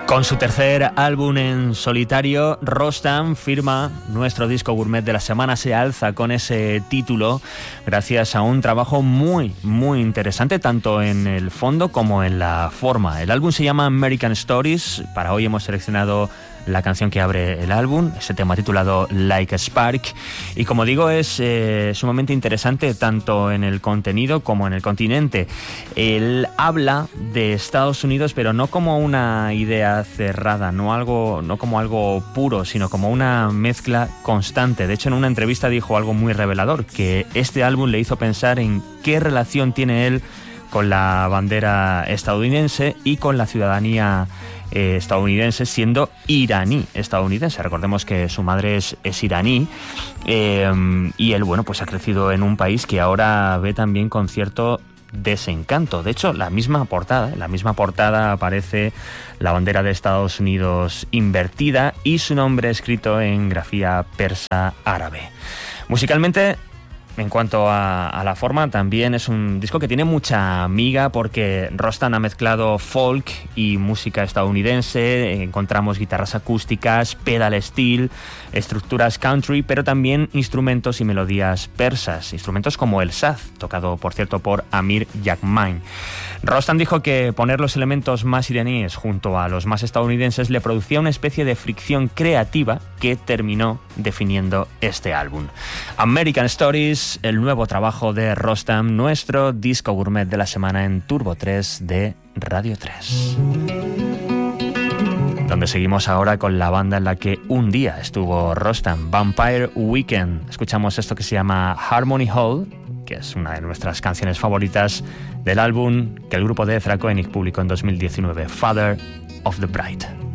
Con su tercer álbum en solitario, Rostam firma nuestro disco gourmet de la semana. Se alza con ese título gracias a un trabajo muy interesante, tanto en el fondo como en la forma. El álbum se llama American Stories. Para hoy hemos seleccionado la canción que abre el álbum, ese tema titulado Like a Spark, y como digo es sumamente interesante tanto en el contenido como en el continente. Él habla de Estados Unidos, pero no como una idea cerrada, no como algo puro, sino como una mezcla constante. De hecho, en una entrevista dijo algo muy revelador, que este álbum le hizo pensar en qué relación tiene él con la bandera estadounidense y con la ciudadanía estadounidense, siendo iraní estadounidense. Recordemos que su madre es iraní, y él, bueno, pues ha crecido en un país que ahora ve también con cierto desencanto. De hecho, en la misma portada aparece la bandera de Estados Unidos invertida y su nombre escrito en grafía persa árabe. Musicalmente, en cuanto a la forma, también es un disco que tiene mucha miga, porque Rostam ha mezclado folk y música estadounidense. Encontramos guitarras acústicas, pedal steel, estructuras country, pero también instrumentos y melodías persas, instrumentos como el saz, tocado por cierto por Amir Yakmain. Rostam dijo que poner los elementos más iraníes junto a los más estadounidenses le producía una especie de fricción creativa que terminó definiendo este álbum. American Stories, el nuevo trabajo de Rostam, nuestro disco gourmet de la semana en Turbo 3 de Radio 3. Donde seguimos ahora con la banda en la que un día estuvo Rostam, Vampire Weekend. Escuchamos esto que se llama Harmony Hall, que es una de nuestras canciones favoritas del álbum que el grupo de Ezra Koenig publicó en 2019, Father of the Bride.